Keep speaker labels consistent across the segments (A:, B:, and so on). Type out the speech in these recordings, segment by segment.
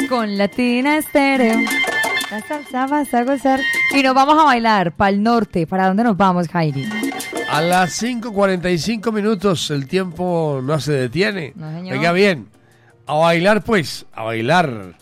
A: con Latina Estéreo. La salsa vas a gozar. Y nos vamos a bailar para el norte. ¿Para dónde nos vamos, Jairi?
B: A las 5:45 minutos. El tiempo no se detiene.
A: No, señor.
B: Venga bien. A bailar, pues. A bailar.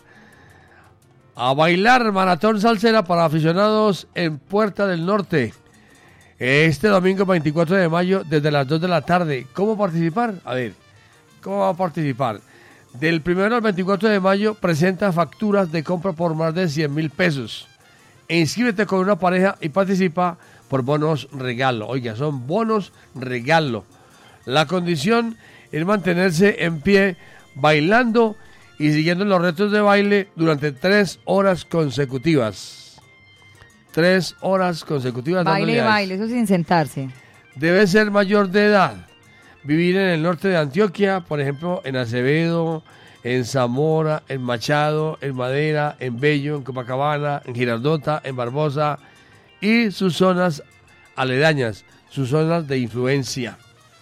B: A bailar maratón salsera para aficionados en Puerta del Norte. Este domingo 24 de mayo desde las 2 de la tarde. ¿Cómo participar? A ver, ¿cómo va a participar? Del 1 al 24 de mayo presenta facturas de compra por más de 100,000 pesos. Inscríbete con una pareja y participa por bonos regalo. Oiga, son bonos regalo. La condición es mantenerse en pie bailando y siguiendo los retos de baile durante 3 horas consecutivas. 3 horas consecutivas.
A: Baile y baile, eso sin sentarse.
B: Debe ser mayor de edad. Vivir en el norte de Antioquia, por ejemplo, en Acevedo, en Zamora, en Machado, en Madera, en Bello, en Copacabana, en Girardota, en Barbosa y sus zonas aledañas, sus zonas de influencia.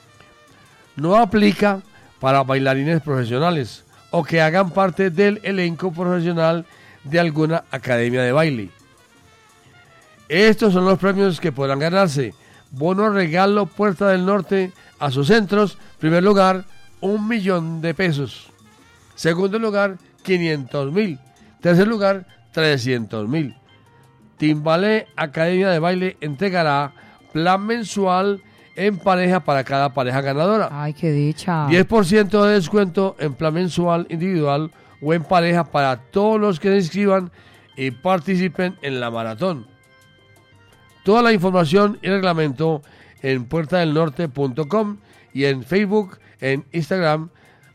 B: No aplica para bailarines profesionales o que hagan parte del elenco profesional de alguna academia de baile. Estos son los premios que podrán ganarse. Bono regalo Puerta del Norte a sus centros. Primer lugar, 1,000,000 de pesos. Segundo lugar, 500,000. Tercer lugar, 300,000. Timbalé Academia de Baile entregará plan mensual en pareja para cada pareja ganadora.
A: Ay, qué dicha.
B: 10% de descuento en plan mensual individual o en pareja para todos los que se inscriban y participen en la maratón. Toda la información y reglamento en puertadelnorte.com y en Facebook, en Instagram,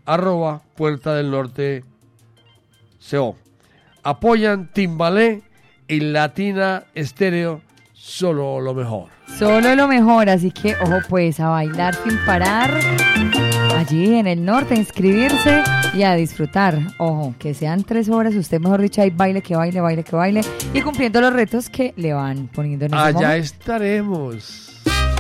B: @Puerta del Norte CO. Apoyan Timbalé y Latina Estéreo, solo lo mejor.
A: Solo lo mejor, así que ojo pues a bailar sin parar allí en el norte, a inscribirse y a disfrutar. Ojo, que sean 3 horas, usted mejor dicho, hay baile que baile, baile que baile y cumpliendo los retos que le van poniendo en ese momento.
B: Allá estaremos.